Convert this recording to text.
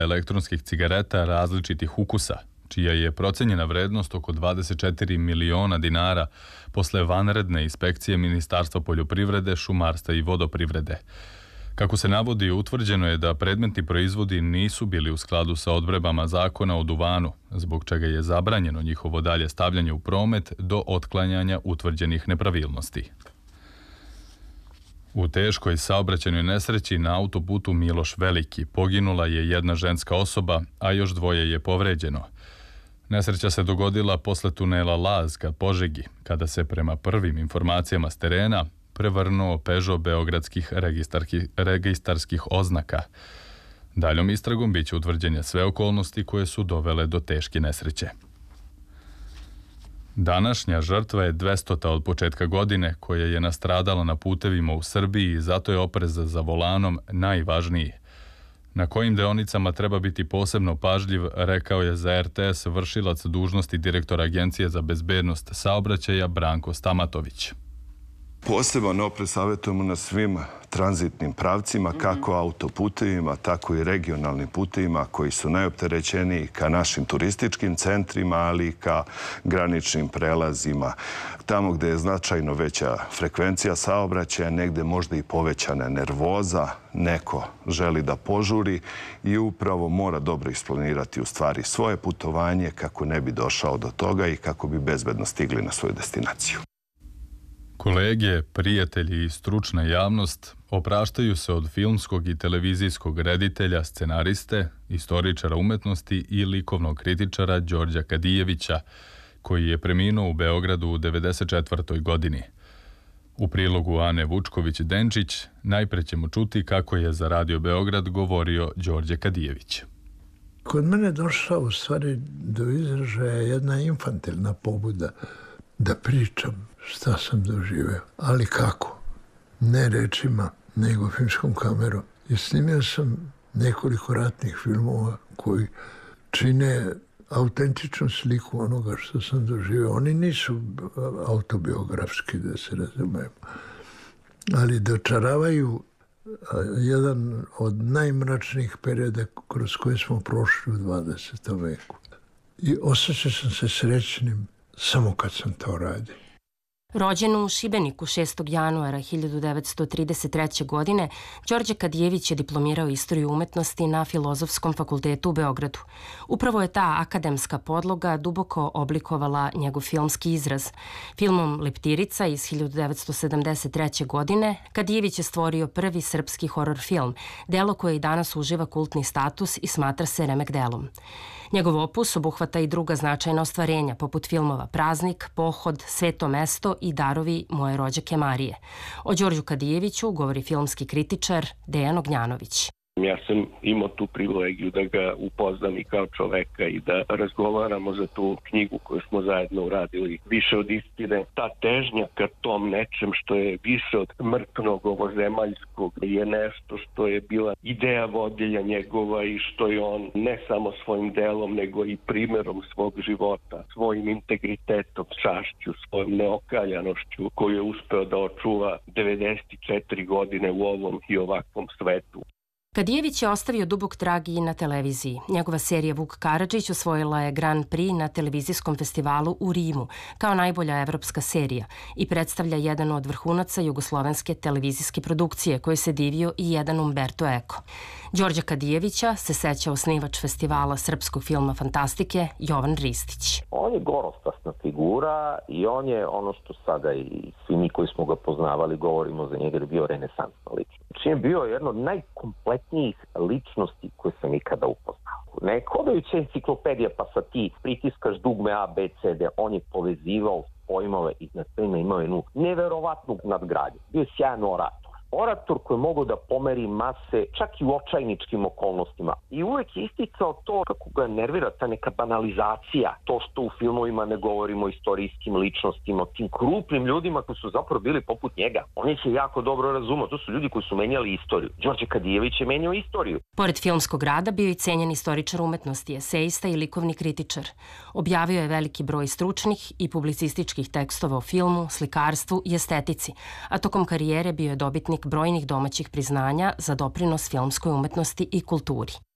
elektronskih cigareta različitih ukusa, čija je procenjena vrednost oko 24 miliona dinara posle vanredne inspekcije Ministarstva poljoprivrede, šumarstva i vodoprivrede. Kako se navodi, utvrđeno je da predmetni proizvodi nisu bili u skladu sa odredbama zakona o duvanu, zbog čega je zabranjeno njihovo dalje stavljanje u promet do otklanjanja utvrđenih nepravilnosti. U teškoj saobraćajnoj nesreći na autoputu Miloš Veliki poginula je jedna ženska osoba, a još dvoje je povređeno. Nesreća se dogodila posle tunela Laz ka Požegi, kada se prema prvim informacijama s terena prevrnuo Peugeot beogradskih registarskih oznaka. Daljom istragom biće utvrđene sve okolnosti koje su dovele do teške nesreće. Današnja žrtva je 200. od početka godine, koja je nastradala na putevima u Srbiji i zato je oprez za volanom najvažniji. Na kojim deonicama treba biti posebno pažljiv, rekao je za RTS vršilac dužnosti direktora Agencije za bezbednost saobraćaja Branko Stamatović. Poseban oprez savjetujemo na svim tranzitnim pravcima, kako autoputevima, tako i regionalnim putevima koji su najopterećeniji ka našim turističkim centrima, ali i ka graničnim prelazima. Tamo gde je značajno veća frekvencija saobraćaja, negde možda i povećana nervoza, neko želi da požuri i upravo mora dobro isplanirati u stvari svoje putovanje kako ne bi došao do toga i kako bi bezbedno stigli na svoju destinaciju. Kolege, prijatelji i stručna javnost opraštaju se od filmskog i televizijskog reditelja, scenariste, istoričara umetnosti i likovnog kritičara Đorđa Kadijevića, koji je preminuo u Beogradu u 1994. godini. U prilogu Ane Vučković-Denčić najpre ćemo čuti kako je za Radio Beograd govorio Đorđe Kadijević. Kod mene je došla u stvari do izražaja jedna infantilna pobuda da pričam šta sam doživeo, ali kako? Ne rečima, nego filmskom kamerom. I snimio sam nekoliko ratnih filmova koji čine autentičnu sliku onoga što sam doživeo. Oni nisu autobiografski, da se razumemo, ali dočaravaju jedan od najmračnijih perioda kroz koje smo prošli u 20. veku. I osjećao sam se srećnim samo kad sam to radio. Rođen u Šibeniku 6. januara 1933. godine, Đorđe Kadijević je diplomirao istoriju umetnosti na Filozofskom fakultetu u Beogradu. Upravo je ta akademska podloga duboko oblikovala njegov filmski izraz. Filmom Leptirica iz 1973. godine Kadijević je stvorio prvi srpski horor film, delo koje i danas uživa kultni status i smatra se remek delom. Njegov opus obuhvata i druga značajna ostvarenja, poput filmova Praznik, Pohod, Sveto mesto i Darovi moje rođake Marije. O Đorđu Kadijeviću govori filmski kritičar Dejan Ognjanović. Ja sam imao tu privilegiju da ga upoznam i kao čoveka i da razgovaramo za tu knjigu koju smo zajedno uradili. Više od istine, ta težnja ka tom nečem što je više od mrtvnog ovozemaljskog je nešto što je bila ideja vodilja njegova i što je on ne samo svojim delom nego i primjerom svog života, svojim integritetom, čašću, svojom neokaljanošću koju je uspeo da očuva 94 godine u ovom i ovakvom svetu. Kadijević je ostavio dubok trag i na televiziji. Njegova serija Vuk Karadžić osvojila je Grand Prix na televizijskom festivalu u Rimu kao najbolja evropska serija i predstavlja jedan od vrhunaca jugoslovenske televizijske produkcije koje se divio i jedan Umberto Eco. Đorđa Kadijevića se seća osnivač festivala srpskog filma fantastike Jovan Ristić. On je gorostasna figura i on je ono što sada i svi mi koji smo ga poznavali govorimo za njega da je bio renesansna ličnost. Znači je bio jedno od najkompletnijih ličnosti koje sam ikada upoznao. Ne kodajuća enciklopedija pa sad ti pritiskaš dugme A, B, C, D, on je povezivao pojmove i na svima imao jednu neverovatnu nadgradnju. Bio je sjajan orator. Orator koji je mogao da pomeri mase čak i u očajničkim okolnostima. I uvek je isticao to kako ga nervira ta neka banalizacija. To što u filmovima ne govorimo o istorijskim ličnostima, o tim krupnim ljudima koji su zapravo bili poput njega. On ih je jako dobro razumao. To su ljudi koji su menjali istoriju. Đorđe Kadijević je menjao istoriju. Pored filmskog rada bio i cenjen istoričar umetnosti, esejista i likovni kritičar. Objavio je veliki broj stručnih i publicističkih tekstova o filmu, slikarstvu i estetici, a tokom karijere bio je dobitnik brojnih domaćih priznanja za doprinos filmskoj umetnosti i kulturi.